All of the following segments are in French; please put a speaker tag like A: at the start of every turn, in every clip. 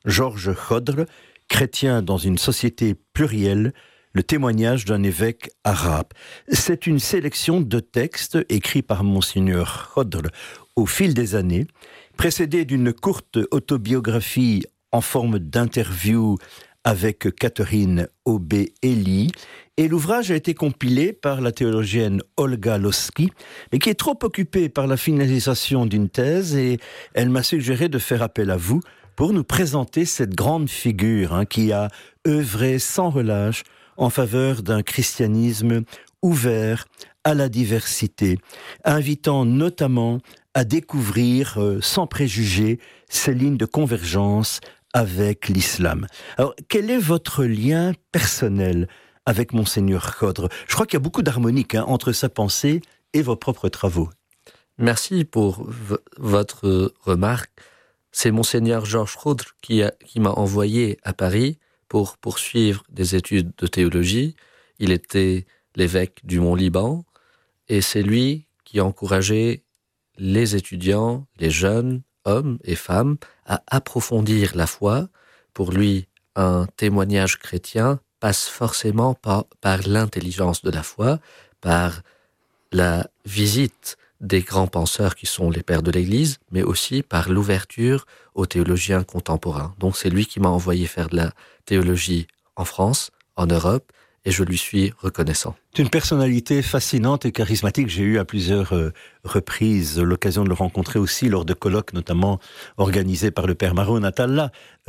A: Georges Khodr, chrétien dans une société plurielle, le témoignage d'un évêque arabe. C'est une sélection de textes écrits par Monseigneur Khodr au fil des années, précédée d'une courte autobiographie en forme d'interview avec Catherine Aubé-Elie, et l'ouvrage a été compilé par la théologienne Olga Lossky, mais qui est trop occupée par la finalisation d'une thèse, et elle m'a suggéré de faire appel à vous pour nous présenter cette grande figure qui a œuvré sans relâche en faveur d'un christianisme ouvert à la diversité, invitant notamment à découvrir sans préjugés ces lignes de convergence avec l'islam. Alors, quel est votre lien personnel avec Monseigneur Khodr? Je crois qu'il y a beaucoup d'harmonique entre sa pensée et vos propres travaux.
B: Merci pour votre remarque. C'est Monseigneur Georges Khodr qui m'a envoyé à Paris pour poursuivre des études de théologie. Il était l'évêque du Mont-Liban et c'est lui qui a encouragé les étudiants, les jeunes, hommes et femmes, à approfondir la foi. Pour lui, un témoignage chrétien passe forcément par l'intelligence de la foi, par la visite des grands penseurs qui sont les pères de l'Église, mais aussi par l'ouverture aux théologiens contemporains. Donc c'est lui qui m'a envoyé faire de la théologie en France, en Europe, et je lui suis reconnaissant.
A: C'est une personnalité fascinante et charismatique. J'ai eu à plusieurs reprises l'occasion de le rencontrer aussi lors de colloques, notamment organisés par le père Maroun Attallah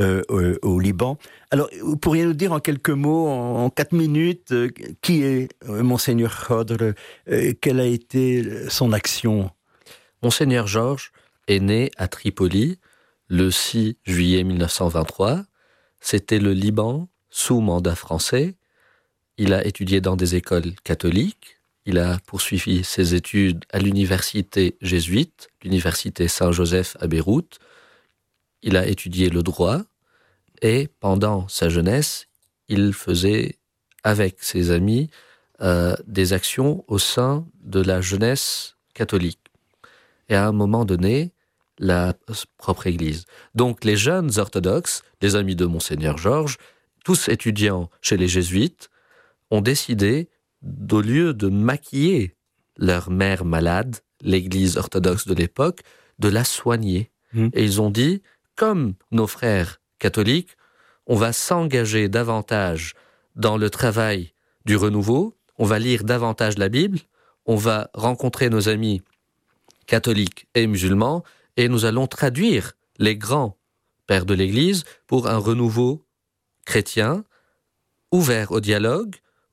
A: au Liban. Alors, vous pourriez nous dire en quelques mots, en 4 minutes, qui est Monseigneur Khodr, quelle a été son action?
B: Monseigneur Georges est né à Tripoli le 6 juillet 1923. C'était le Liban sous mandat français. Il a étudié dans des écoles catholiques. Il a poursuivi ses études à l'université jésuite, l'université Saint-Joseph à Beyrouth. Il a étudié le droit et pendant sa jeunesse, il faisait avec ses amis des actions au sein de la jeunesse catholique. Et à un moment donné, la propre Église. Donc les jeunes orthodoxes, les amis de Monseigneur Georges, tous étudiants chez les jésuites, ont décidé, au lieu de maquiller leur mère malade, l'Église orthodoxe de l'époque, de la soigner. Et ils ont dit, comme nos frères catholiques, on va s'engager davantage dans le travail du renouveau, on va lire davantage la Bible, on va rencontrer nos amis catholiques et musulmans, et nous allons traduire les grands pères de l'Église pour un renouveau chrétien, ouvert au dialogue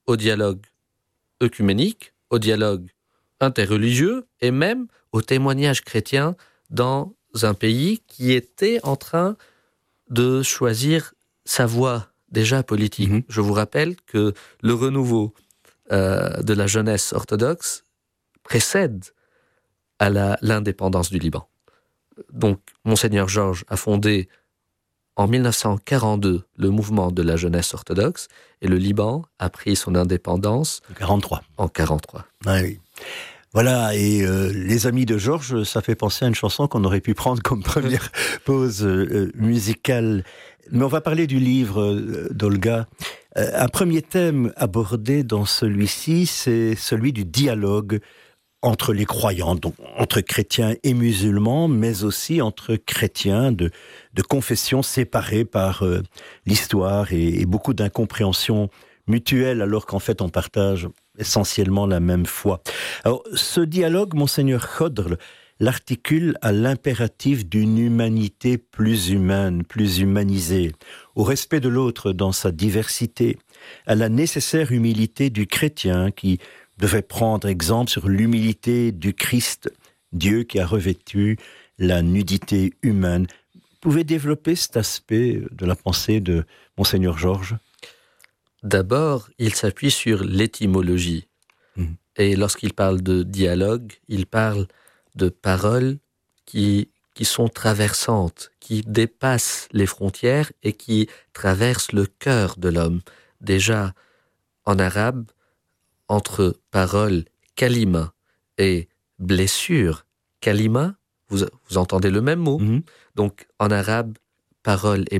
B: œcuménique, au dialogue interreligieux et même au témoignage chrétien dans un pays qui était en train de choisir sa voie déjà politique. Je vous rappelle que le renouveau de la jeunesse orthodoxe précède à l'indépendance du Liban. Donc, Monseigneur Georges a fondé en 1942, le mouvement de la jeunesse orthodoxe, et le Liban a pris son indépendance
A: en 1943.
B: Ah
A: oui. Voilà, et les amis de Georges, ça fait penser à une chanson qu'on aurait pu prendre comme première pause musicale. Mais on va parler du livre d'Olga. Un premier thème abordé dans celui-ci, c'est celui du dialogue entre les croyants, donc entre chrétiens et musulmans, mais aussi entre chrétiens de confessions séparées par l'histoire et beaucoup d'incompréhension mutuelle, alors qu'en fait on partage essentiellement la même foi. Alors, ce dialogue, Monseigneur Khodr l'articule à l'impératif d'une humanité plus humaine, plus humanisée, au respect de l'autre dans sa diversité, à la nécessaire humilité du chrétien qui devait prendre exemple sur l'humilité du Christ, Dieu qui a revêtu la nudité humaine. Vous pouvez développer cet aspect de la pensée de Monseigneur Georges?
B: D'abord, il s'appuie sur l'étymologie. Et lorsqu'il parle de dialogue, il parle de paroles qui sont traversantes, qui dépassent les frontières et qui traversent le cœur de l'homme. Déjà, en arabe, entre paroles kalima et blessure, kalima, vous entendez le même mot. Donc, en arabe, parole et